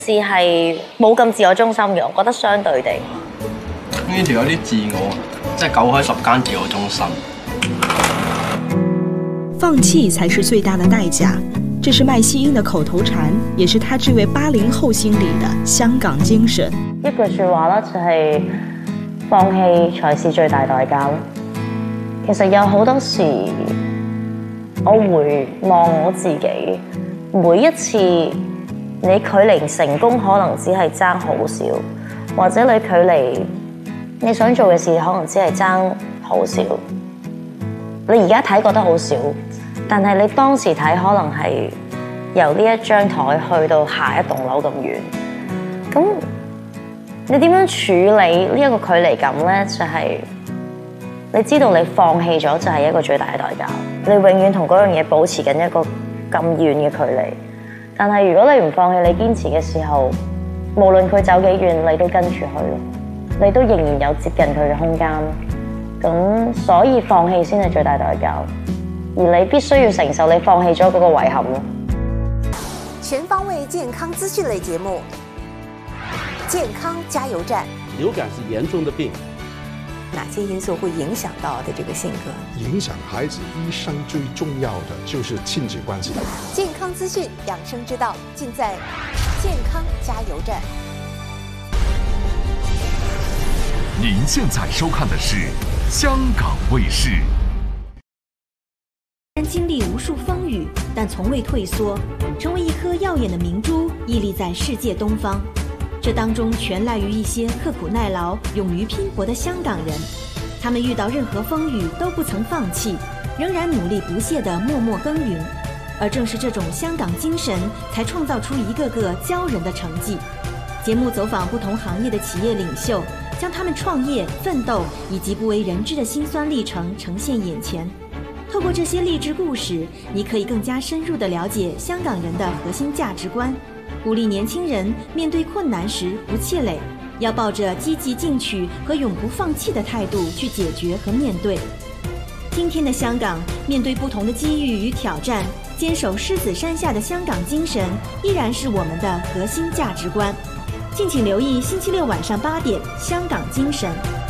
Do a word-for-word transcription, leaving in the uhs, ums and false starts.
是係冇咁自我中心嘅，我覺得相對地。 呢條有啲自我，即係九開十間自我中心。 放棄才是最大的代價，這是麥希英的口頭禪，也是他這位八零後心裡的香港精神。 一句説話啦，就係放棄才是最大代價咯。其實有好多時，我回望我自己，每一次。你距離成功可能只係爭好少，或者你距離你想做嘅事可能只係爭好少。你而家睇覺得好少，但係你當時睇可能係由呢一張台去到下一棟樓咁遠。咁你點樣處理呢一個距離感呢？就係你知道你放棄咗就係一個最大嘅代價。你永遠同嗰樣嘢保持緊一個咁遠嘅距離。但係如果你唔放棄，你堅持嘅時候，無論佢走幾遠，你都跟住去咯，你都仍然有接近佢嘅空間。咁所以放棄先係最大代價，而你必須要承受你放棄咗嗰個遺憾咯。 全方位健康資訊類節目，健康加油站。 流感是嚴重的病， 哪些因素會影響到的這個性格？ 影響孩子一生最重要的就是親子關係。 健康資訊養生之道，盡在健康加油站。 您現在收看的是香港衛視。 經歷無數風雨，但從未退縮，成為一顆耀眼的明珠，屹立在世界東方。這當中全賴於一些刻苦耐勞、勇於拼搏的香港人，他們遇到任何風雨都不曾放棄，仍然努力不懈地默默耕耘。而正是這種香港精神，才創造出一個個驕人的成績。節目走訪不同行業的企業領袖，將他們創業、奮鬥以及不為人知的辛酸歷程呈現眼前。透過這些勵志故事，你可以更加深入地了解香港人的核心價值觀。鼓勵年輕人面對困難時不氣餒，要抱着積極進取和永不放棄的態度去解決和面對。今天的香港，面對不同的機遇與挑戰，堅守獅子山下的香港精神依然是我們的核心價值觀。敬請留意星期六晚上八點《香港精神》。